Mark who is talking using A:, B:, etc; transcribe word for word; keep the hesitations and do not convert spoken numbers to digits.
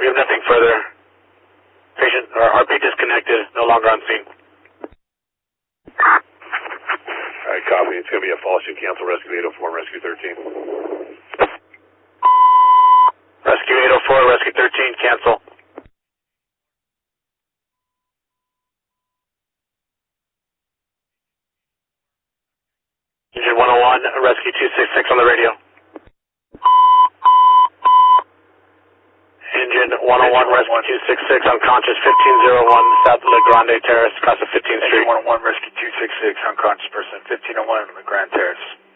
A: have nothing further. Patient, or R P disconnected, no longer on scene.
B: Alright, copy. It's going to be a false. You cancel Rescue eight oh four and Rescue thirteen.
A: Rescue eight oh four, Rescue thirteen, cancel. Engine one oh one, Rescue two six six on the radio. Engine one oh one, Rescue two six six, unconscious, fifteen oh one South La Grande Terrace, Casa fifteenth Street.
B: Engine one oh one, Rescue two six six, unconscious person, fifteen oh one La Grande Terrace.